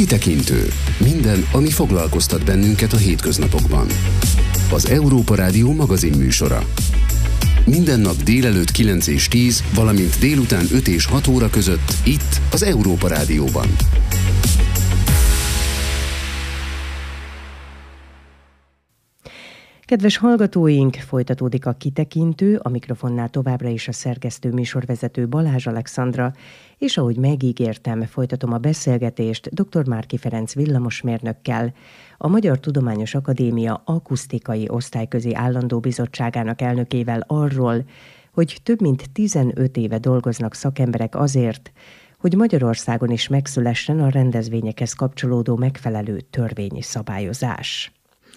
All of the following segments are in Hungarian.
Kitekintő. Minden, ami foglalkoztat bennünket a hétköznapokban. Az Európa Rádió magazinműsora. Minden nap délelőtt 9 és 10, valamint délután 5 és 6 óra között itt az Európa Rádióban. Kedves hallgatóink, folytatódik a Kitekintő, a mikrofonnál továbbra is a szerkesztő műsorvezető Balázs Alexandra, és ahogy megígértem, folytatom a beszélgetést dr. Márki Ferenc villamosmérnökkel, a Magyar Tudományos Akadémia akusztikai osztályközi állandó bizottságának elnökével arról, hogy több mint 15 éve dolgoznak szakemberek azért, hogy Magyarországon is megszülessen a rendezvényekhez kapcsolódó megfelelő törvényi szabályozás.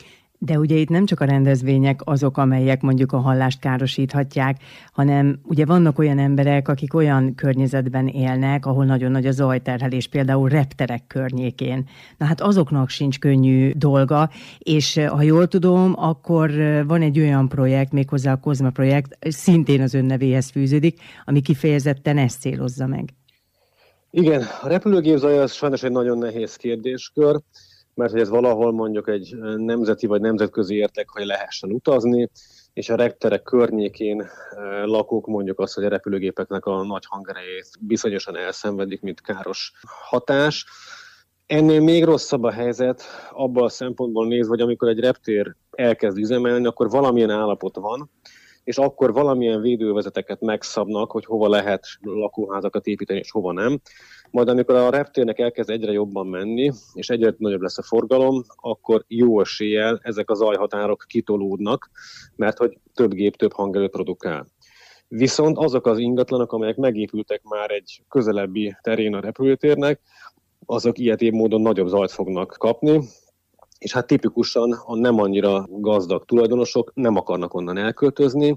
De ugye itt nem csak a rendezvények azok, amelyek mondjuk a hallást károsíthatják, hanem ugye vannak olyan emberek, akik olyan környezetben élnek, ahol nagyon nagy a zajterhelés, például repterek környékén. Na hát azoknak sincs könnyű dolga, és ha jól tudom, akkor van egy olyan projekt, méghozzá a Kozma projekt, szintén az ön nevéhez fűződik, ami kifejezetten ezt célozza meg. Igen, a repülőgép zaj az sajnos egy nagyon nehéz kérdéskör, mert hogy ez valahol mondjuk egy nemzeti vagy nemzetközi érték, hogy lehessen utazni, és a repterek környékén lakók mondjuk azt, hogy a repülőgépeknek a nagy hangerejét bizonyosan elszenvedik, mint káros hatás. Ennél még rosszabb a helyzet abban a szempontból nézve, hogy amikor egy reptér elkezd üzemelni, akkor valamilyen állapot van, és akkor valamilyen védővezeteket megszabnak, hogy hova lehet lakóházakat építeni, és hova nem. Majd amikor a reptérnek elkezd egyre jobban menni, és egyre nagyobb lesz a forgalom, akkor jó eséllyel ezek a zajhatárok kitolódnak, mert hogy több gép több hangerőt produkál. Viszont azok az ingatlanok, amelyek megépültek már egy közelebbi terén a repülőtérnek, azok ilyetén módon nagyobb zajt fognak kapni, és hát tipikusan a nem annyira gazdag tulajdonosok nem akarnak onnan elköltözni,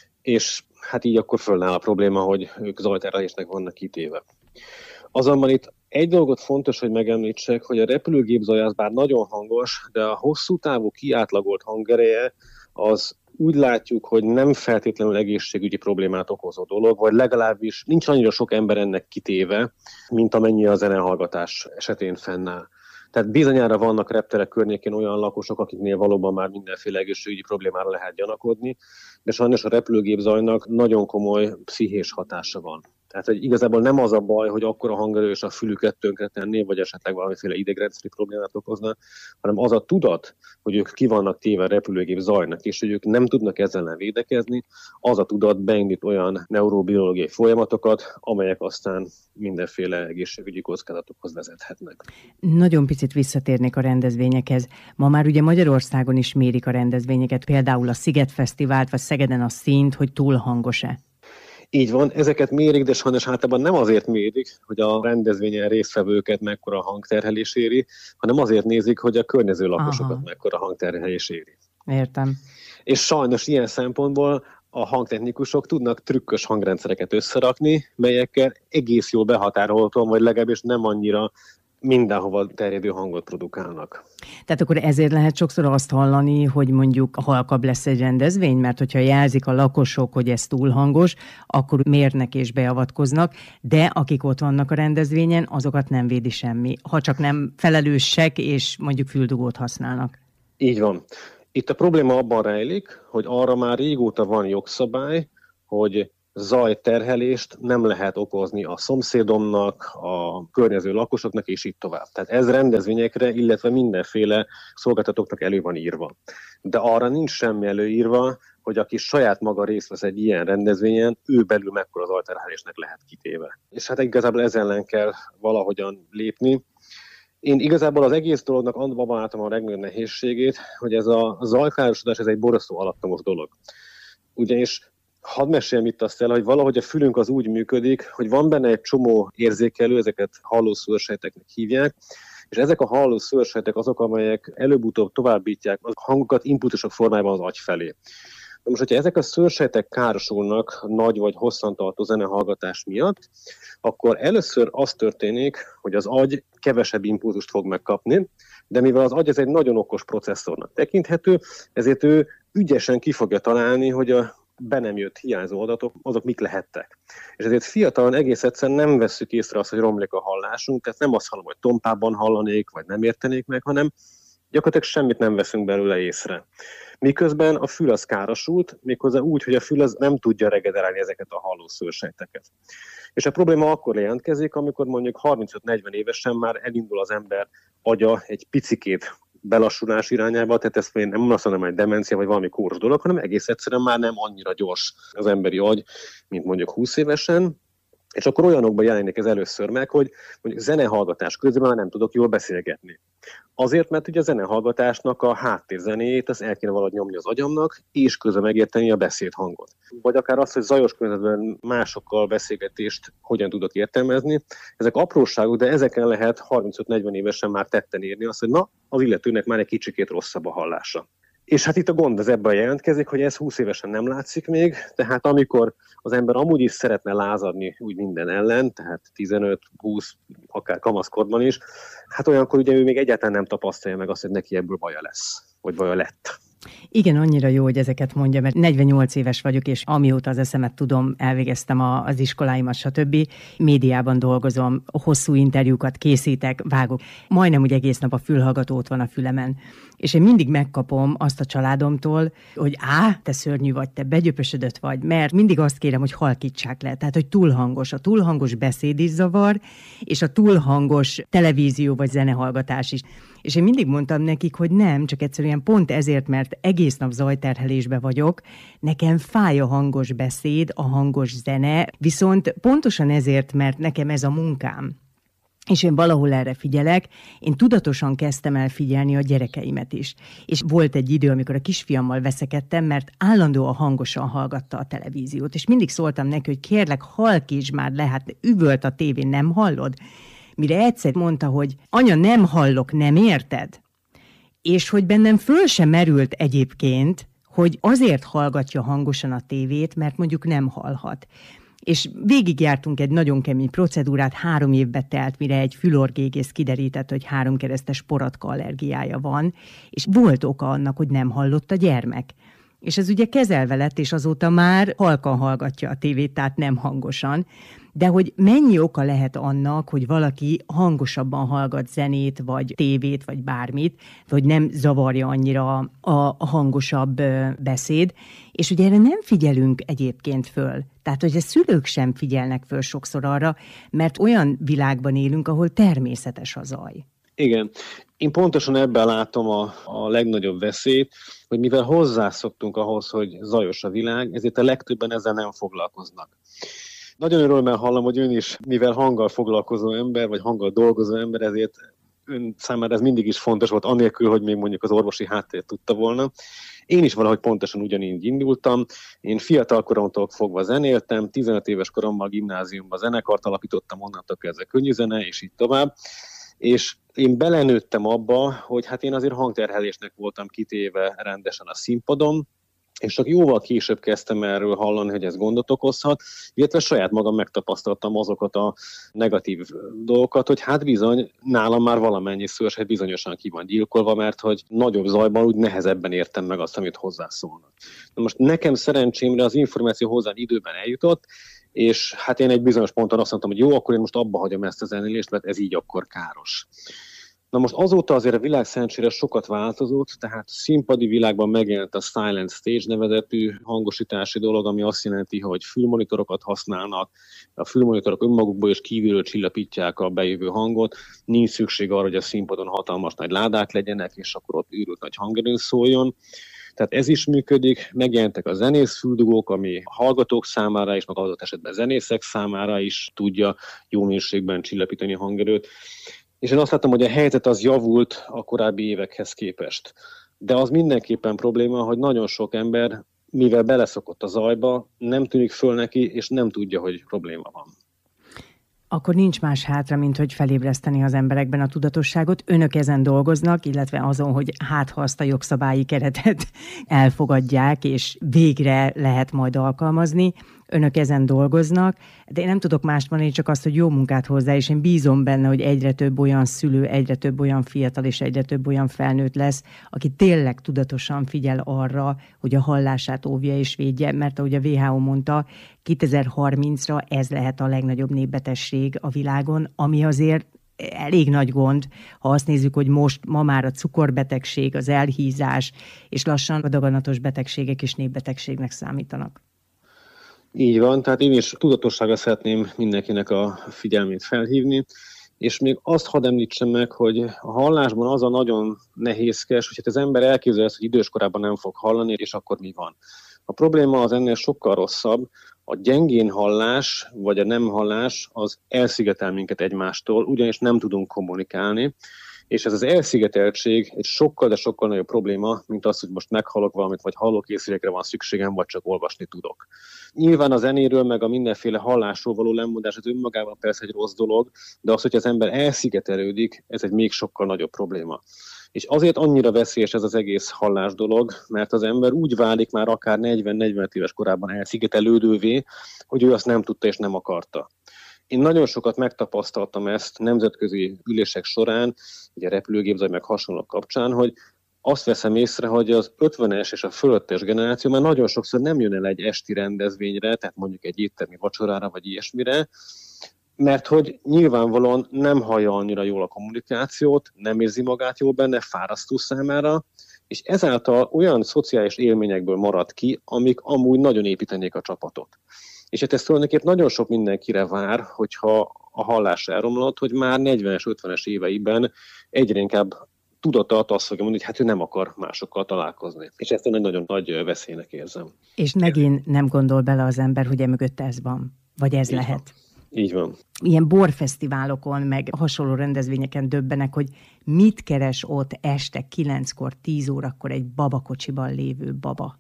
és hát így akkor fölnáll a probléma, hogy ők zajterhelésnek vannak kitéve. Azonban itt egy dolgot fontos, hogy megemlítsek, hogy a repülőgép zaj az bár nagyon hangos, de a hosszú távú kiátlagolt hangereje az úgy látjuk, hogy nem feltétlenül egészségügyi problémát okozó dolog, vagy legalábbis nincs annyira sok ember ennek kitéve, mint amennyi a zenehallgatás esetén fennáll. Tehát bizonyára vannak repterek környékén olyan lakosok, akiknél valóban már mindenféle egészségügyi problémára lehet gyanakodni, de sajnos a repülőgép zajnak nagyon komoly pszichés hatása van. Tehát hogy igazából nem az a baj, hogy akkora hangerő és a fülüket tönkretenné, vagy esetleg valamiféle idegrendszeri problémát okozna, hanem az a tudat, hogy ők ki vannak téve a repülőgép zajnak, és hogy ők nem tudnak ezzel védekezni, az a tudat beindít olyan neurobiológiai folyamatokat, amelyek aztán mindenféle egészségügyi kockázatokhoz vezethetnek. Nagyon picit visszatérnék a rendezvényekhez. Ma már ugye Magyarországon is mérik a rendezvényeket, például a Szigetfesztivált, vagy Szegeden a Színt, hogy túl hangos-e? Így van, ezeket mérik, de sajnos általában nem azért mérik, hogy a rendezvényen résztvevőket mekkora hangterhelés éri, hanem azért nézik, hogy a környező lakosokat mekkora hangterhelés éri. Értem. És sajnos ilyen szempontból a hangtechnikusok tudnak trükkös hangrendszereket összerakni, melyekkel egész jól behatárolhatóan, vagy legalábbis nem annyira mindenhova terjedő hangot produkálnak. Tehát akkor ezért lehet sokszor azt hallani, hogy mondjuk halkabb lesz egy rendezvény, mert hogyha jelzik a lakosok, hogy ez túl hangos, akkor mérnek és beavatkoznak, de akik ott vannak a rendezvényen, azokat nem védi semmi, ha csak nem felelősek és mondjuk füldugót használnak. Így van. Itt a probléma abban rejlik, hogy arra már régóta van jogszabály, hogy zajterhelést nem lehet okozni a szomszédomnak, a környező lakosoknak, és így tovább. Tehát ez rendezvényekre, illetve mindenféle szolgáltatóknak elő van írva. De arra nincs semmi előírva, hogy aki saját maga részt vesz egy ilyen rendezvényen, ő belül mekkora zajterhelésnek lehet kitéve. És hát igazából ez ellen kell valahogyan lépni. Én igazából az egész dolognak abban látom a legnagyobb nehézségét, hogy ez a zajkárosodás, ez egy borzasztó alattomos dolog. Ugyanis hadd meséljem itt azt el, hogy valahogy a fülünk az úgy működik, hogy van benne egy csomó érzékelő, ezeket hallószőrsejteknek hívják, és ezek a hallószőrsejtek azok, amelyek előbb-utóbb továbbítják a hangokat inputusok formájában az agy felé. Na most, hogyha ezek a szőrsejtek károsulnak nagy vagy hosszantartó zenehallgatás miatt, akkor először az történik, hogy az agy kevesebb impulzust fog megkapni, de mivel az agy ez egy nagyon okos processzornak tekinthető, ezért ő ügyesen ki fogja találni, hogy a be nem jött hiányzó adatok, azok mik lehettek. És ezért fiatalon egész egyszerűen nem vesszük észre azt, hogy romlik a hallásunk, tehát nem azt hallom, hogy tompában hallanék, vagy nem értenék meg, hanem gyakorlatilag semmit nem veszünk belőle észre. Miközben a fül az károsult, méghozzá úgy, hogy a fül az nem tudja regenerálni ezeket a hallószőrsejteket. És a probléma akkor jelentkezik, amikor mondjuk 35-40 évesen már elindul az ember agya egy picikét belassulás irányába, tehát ezt én nem azt mondom, hogy demencia vagy valami kóros dolog, hanem egész egyszerűen már nem annyira gyors az emberi agy, mint mondjuk 20 évesen, és akkor olyanokban jelenik ez először meg, hogy mondjuk zenehallgatás közben már nem tudok jól beszélgetni. Azért, mert ugye a zenehallgatásnak a háttérzenéjét az el kéne valahogy nyomni az agyamnak, és közben megérteni a beszédhangot. Vagy akár azt, hogy zajos környezetben másokkal beszélgetést hogyan tudok értelmezni. Ezek apróságok, de ezeken lehet 35-40 évesen már tetten érni azt, hogy na, az illetőnek már egy kicsikét rosszabb a hallása. És hát itt a gond az ebben jelentkezik, hogy ez 20 évesen nem látszik még, tehát amikor az ember amúgy is szeretne lázadni úgy minden ellen, tehát 15-20, akár kamaszkorban is, hát olyankor ugye ő még egyáltalán nem tapasztalja meg azt, hogy neki ebből baja lesz, vagy baja lett. Igen, annyira jó, hogy ezeket mondja, mert 48 éves vagyok, és amióta az eszemet tudom, elvégeztem az iskoláimat, stb. Médiában dolgozom, hosszú interjúkat készítek, vágok. Majdnem úgy egész nap a fülhallgató ott van a fülemen. És én mindig megkapom azt a családomtól, hogy te szörnyű vagy, te begyöpösödött vagy, mert mindig azt kérem, hogy halkítsák le. Tehát, hogy túlhangos. A túlhangos beszéd is zavar, és a túlhangos televízió vagy zenehallgatás is. És én mindig mondtam nekik, hogy nem, csak egyszerűen pont ezért, mert egész nap zajterhelésbe vagyok, nekem fáj a hangos beszéd, a hangos zene, viszont pontosan ezért, mert nekem ez a munkám. És én valahol erre figyelek, én tudatosan kezdtem el figyelni a gyerekeimet is. És volt egy idő, amikor a kisfiammal veszekedtem, mert állandóan hangosan hallgatta a televíziót. És mindig szóltam neki, hogy kérlek, halkíts már le, hát üvölt a tévén, nem hallod? Mire egyszer mondta, hogy anya, nem hallok, nem érted? És hogy bennem föl sem merült egyébként, hogy azért hallgatja hangosan a tévét, mert mondjuk nem hallhat. És végigjártunk egy nagyon kemény procedúrát, 3 évbe telt, mire egy fülorgégész kiderített, hogy 3 keresztes poratka allergiája van, és volt oka annak, hogy nem hallott a gyermek. És ez ugye kezelve lett, és azóta már halkan hallgatja a tévét, tehát nem hangosan. De hogy mennyi oka lehet annak, hogy valaki hangosabban hallgat zenét, vagy tévét, vagy bármit, hogy nem zavarja annyira a hangosabb beszéd, és ugye erre nem figyelünk egyébként föl. Tehát, hogy a szülők sem figyelnek föl sokszor arra, mert olyan világban élünk, ahol természetes a zaj. Igen. Én pontosan ebben látom a legnagyobb veszélyt, hogy mivel hozzászoktunk ahhoz, hogy zajos a világ, ezért a legtöbben ezzel nem foglalkoznak. Nagyon örömmel hallom, hogy ön is, mivel hanggal foglalkozó ember, vagy hanggal dolgozó ember, ezért ön számára ez mindig is fontos volt, anélkül, hogy még mondjuk az orvosi háttért tudta volna. Én is valahogy pontosan ugyanígy indultam. Én fiatal koromtól fogva zenéltem, 15 éves koromban gimnáziumban zenekart alapítottam, onnantól kezdve könnyűzene, és így tovább. És én belenőttem abba, hogy hát én azért hangterhelésnek voltam kitéve rendesen a színpadon, és csak jóval később kezdtem erről hallani, hogy ez gondot okozhat, illetve saját magam megtapasztaltam azokat a negatív dolgokat, hogy hát bizony, nálam már valamennyi szőrsejt bizonyosan ki van gyilkolva, mert hogy nagyobb zajban úgy nehezebben értem meg azt, amit hozzászólnak. Na most nekem szerencsémre az információ hozzám időben eljutott, és hát én egy bizonyos ponton azt mondtam, hogy jó, akkor én most abba hagyom ezt a zenélést, mert ez így akkor káros. Na most azóta azért a világ szerencsére sokat változott, tehát a színpadi világban megjelent a Silent Stage nevezetű hangosítási dolog, ami azt jelenti, hogy fülmonitorokat használnak, a fülmonitorok önmagukból és kívülről csillapítják a bejövő hangot, nincs szükség arra, hogy a színpadon hatalmas nagy ládák legyenek, és akkor ott őrült nagy hangerőn szóljon. Tehát ez is működik, megjelentek a zenészfüldugók, ami a hallgatók számára és meg adott esetben zenészek számára is tudja jó minőségben csillapítani a hangerőt. És én azt láttam, hogy a helyzet az javult a korábbi évekhez képest. De az mindenképpen probléma, hogy nagyon sok ember, mivel beleszokott a zajba, nem tűnik föl neki, és nem tudja, hogy probléma van. Akkor nincs más hátra, mint hogy felébreszteni az emberekben a tudatosságot. Önök ezen dolgoznak, illetve azon, hogy ha azt a jogszabályi keretet elfogadják, és végre lehet majd alkalmazni. önök ezen dolgoznak, de én nem tudok mást mondani, csak azt, hogy jó munkát hozzá, és én bízom benne, hogy egyre több olyan szülő, egyre több olyan fiatal és egyre több olyan felnőtt lesz, aki tényleg tudatosan figyel arra, hogy a hallását óvja és védje, mert ahogy a WHO mondta, 2030-ra ez lehet a legnagyobb népbetegség a világon, ami azért elég nagy gond, ha azt nézzük, hogy ma már a cukorbetegség, az elhízás, és lassan a daganatos betegségek is népbetegségnek számítanak. Így van, tehát én is tudatosságra szeretném mindenkinek a figyelmét felhívni, és még azt hadd említsem meg, hogy a hallásban az a nagyon nehézkes, hogy az ember elképzelje ezt, hogy időskorában nem fog hallani, és akkor mi van. A probléma az ennél sokkal rosszabb, a gyengén hallás, vagy a nem hallás az elszigetel minket egymástól, ugyanis nem tudunk kommunikálni, és ez az elszigeteltség egy sokkal, de sokkal nagyobb probléma, mint az, hogy most meghallok valamit, vagy hallókészülékre van szükségem, vagy csak olvasni tudok. Nyilván a zenéről, meg a mindenféle hallásról való lemondás az önmagában persze egy rossz dolog, de az, hogy az ember elszigetelődik, ez egy még sokkal nagyobb probléma. És azért annyira veszélyes ez az egész hallás dolog, mert az ember úgy válik már akár 40-45 éves korában elszigetelődővé, hogy ő azt nem tudta és nem akarta. Én nagyon sokat megtapasztaltam ezt nemzetközi ülések során, ugye repülőgépzaj meg hasonlók kapcsán, hogy azt veszem észre, hogy az 50-es és a fölöttes generáció már nagyon sokszor nem jön el egy esti rendezvényre, tehát mondjuk egy éttermi vacsorára vagy ilyesmire, mert hogy nyilvánvalóan nem hallja annyira jól a kommunikációt, nem érzi magát jól benne, fárasztó számára, és ezáltal olyan szociális élményekből marad ki, amik amúgy nagyon építenék a csapatot. És hát ez tulajdonképpen nagyon sok mindenkire vár, hogyha a hallás elromlott, hogy már 40-es, 50-es éveiben egyre inkább tudatot azt fogja mondani, hogy hát ő nem akar másokkal találkozni. És ezt egy nagyon nagy veszélynek érzem. És megint nem gondol bele az ember, hogy emögött ez van, vagy ez lehet. Van. Így van. Ilyen borfesztiválokon, meg hasonló rendezvényeken döbbenek, hogy mit keres ott este 9-kor, 10 órakor egy babakocsiban lévő baba.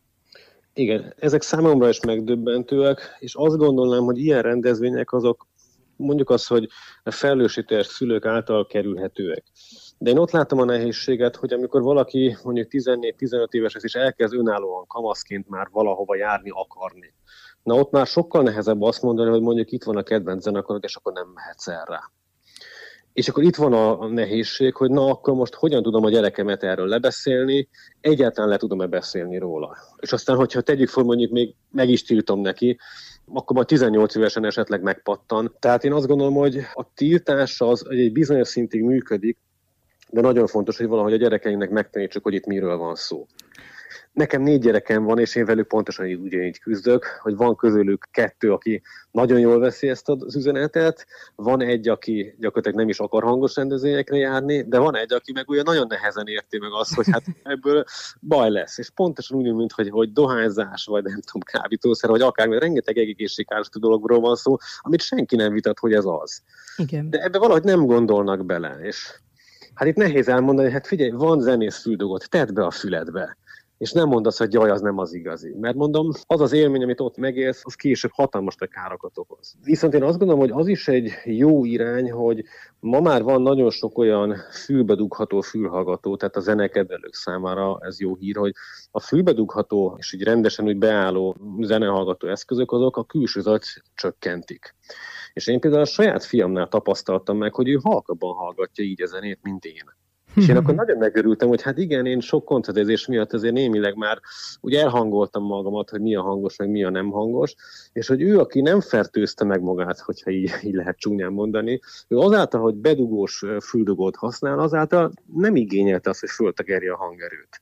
Igen, ezek számomra is megdöbbentőek, és azt gondolnám, hogy ilyen rendezvények azok, mondjuk azt, hogy a felelősségteljes szülők által kerülhetőek. De én ott láttam a nehézséget, hogy amikor valaki mondjuk 14-15 éves és elkezd önállóan kamaszként már valahova járni akarni, na ott már sokkal nehezebb azt mondani, hogy mondjuk itt van a kedvenc zenekarod, és akkor nem mehetsz el rá. És akkor itt van a nehézség, hogy na akkor most hogyan tudom a gyerekemet erről lebeszélni, egyáltalán le tudom-e beszélni róla. És aztán, hogyha tegyük fel, mondjuk még meg is tiltom neki, akkor majd 18 évesen esetleg megpattan. Tehát én azt gondolom, hogy a tiltás az egy bizonyos szintig működik, de nagyon fontos, hogy valahogy a gyerekeinknek megtanítsuk, hogy itt miről van szó. Nekem 4 gyerekem van, és én velük pontosan ugyanígy küzdök, hogy van közülük 2, aki nagyon jól veszi ezt az üzenetet, van egy, aki gyakorlatilag nem is akar hangos rendezvényekre járni, de van egy, aki meg ugye nagyon nehezen érti meg azt, hogy hát ebből baj lesz. És pontosan úgy, mint hogy dohányzás, vagy nem tudom, kábítószer, vagy akár, mert rengeteg egészségkárosító dologról van szó, amit senki nem vitat, hogy ez az. Igen. De ebbe valahogy nem gondolnak bele, és hát itt nehéz elmondani, hogy hát figyelj, van zenész füldogot, tedd be a füledbe. És nem mondasz, hogy jaj, az nem az igazi. Mert mondom, az az élmény, amit ott megélsz, az később hatalmas károkat okoz. Viszont én azt gondolom, hogy az is egy jó irány, hogy ma már van nagyon sok olyan fülbedugható fülhallgató, tehát a zenekedvelők számára ez jó hír, hogy a fülbedugható és így rendesen úgy beálló zenehallgató eszközök azok a külső zajt csökkentik. És én például a saját fiamnál tapasztaltam meg, hogy ő halkabban hallgatja így a zenét, mint én. És én akkor nagyon megörültem, hogy hát igen, én sok koncertezés miatt azért némileg már úgy elhangoltam magamat, hogy mi a hangos, meg mi a nem hangos, és hogy ő, aki nem fertőzte meg magát, hogyha így lehet csúnyán mondani, ő azáltal, hogy bedugós füldugót használ, azáltal nem igényelte azt, hogy föltekerje a hangerőt.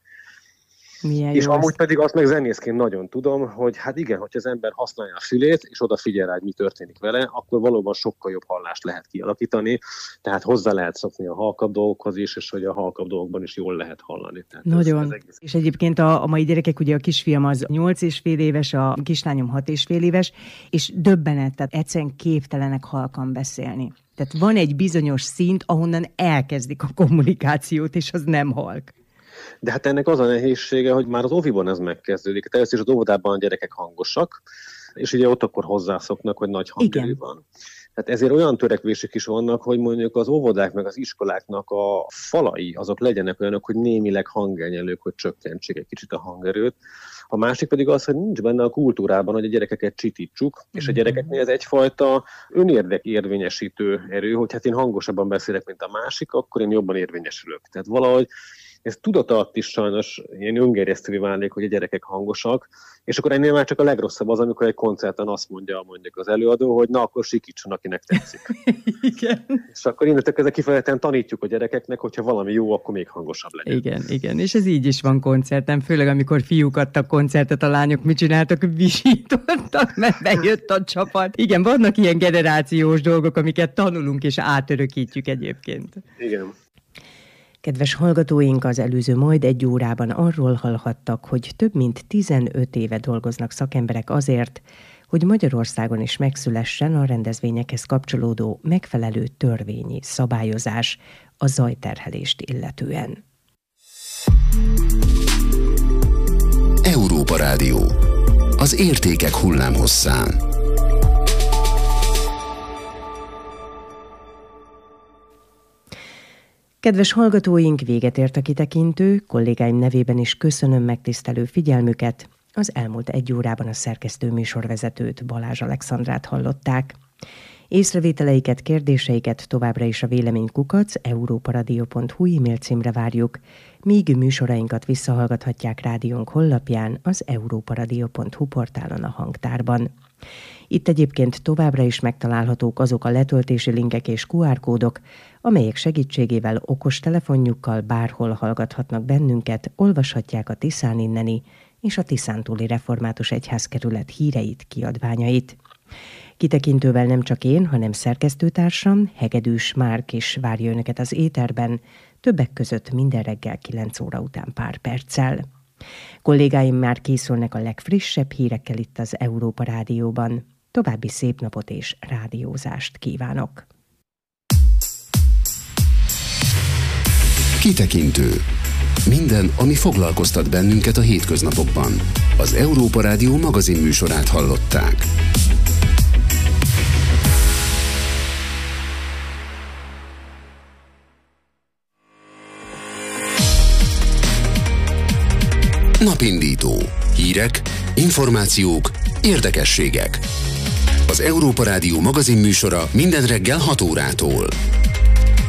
Milyen és jó amúgy pedig azt meg zenészként nagyon tudom, hogy hát igen, hogyha az ember használja a fülét, és odafigyel rá, hogy mi történik vele, akkor valóban sokkal jobb hallást lehet kialakítani, tehát hozzá lehet szokni a halkabb dolgokhoz is, és hogy a halkabb dolgokban is jól lehet hallani. Tehát nagyon. Ez egész... És egyébként a mai gyerekek, ugye a kisfiam az 8,5 éves, a kislányom 6,5 éves, és döbbenet, tehát egyszerűen képtelenek halkan beszélni. Tehát van egy bizonyos szint, ahonnan elkezdik a kommunikációt, és az nem halk. De hát ennek az a nehézsége, hogy már az óviban ez megkezdődik. Először is az óvodában a gyerekek hangosak, és ugye ott akkor hozzászoknak, hogy nagy hangerő van. Tehát ezért olyan törekvések is vannak, hogy mondjuk az óvodák meg az iskoláknak a falai azok legyenek olyanok, hogy némileg hangernyelők, hogy csökkentsék egy kicsit a hangerőt. A másik pedig az, hogy nincs benne a kultúrában, hogy a gyerekeket csitítsuk, és a gyerekeknél ez egyfajta önérdek érvényesítő erő, hogy hát én hangosabban beszélek, mint a másik, akkor én jobban érvényesülök. Tehát valahogy ez tudatalatt is sajnos ilyen öngerjesztővé válik, hogy a gyerekek hangosak, és akkor ennél már csak a legrosszabb az, amikor egy koncerten azt mondja mondjuk az előadó, hogy na akkor sikítson, akinek tetszik. Igen. És akkor innentől kezdve kifejezetten tanítjuk a gyerekeknek, hogyha valami jó, akkor még hangosabb legyen. Igen. És ez így is van koncerten, főleg amikor fiúk adtak koncertet, a lányok mit csináltak? Visítottak, mert bejött a csapat. Igen, vannak ilyen generációs dolgok, amiket tanulunk és átörökítjük egyébként. Igen. Kedves hallgatóink, az előző majd egy órában arról hallhattak, hogy több mint 15 éve dolgoznak szakemberek azért, hogy Magyarországon is megszülessen a rendezvényekhez kapcsolódó megfelelő törvényi szabályozás a zajterhelést illetően. Európa Rádió. Az értékek hullámhosszán. Kedves hallgatóink, véget ért a kitekintő, kollégáim nevében is köszönöm megtisztelő figyelmüket. Az elmúlt egy órában a szerkesztő műsorvezetőt, Balázs Alexandrát hallották. Észrevételeiket, kérdéseiket továbbra is a véleménykukac@europaradio.hu e-mail címre várjuk, míg műsorainkat visszahallgathatják rádiónk honlapján, az europaradio.hu portálon a hangtárban. Itt egyébként továbbra is megtalálhatók azok a letöltési linkek és QR kódok, amelyek segítségével okostelefonjukkal bárhol hallgathatnak bennünket, olvashatják a Tiszán inneni és a Tiszántúli Református Egyházkerület híreit, kiadványait. Kitekintővel nem csak én, hanem szerkesztőtársam, Hegedűs Márk is várja önöket az éterben, többek között minden reggel 9 óra után pár perccel. Kollégáim már készülnek a legfrissebb hírekkel itt az Európa Rádióban. További szép napot és rádiózást kívánok! Kitekintő. Minden, ami foglalkoztat bennünket a hétköznapokban. Az Európa Rádió magazin műsorát hallották. Napindító. Hírek, információk, érdekességek. Az Európa Rádió magazin műsora minden reggel 6 órától.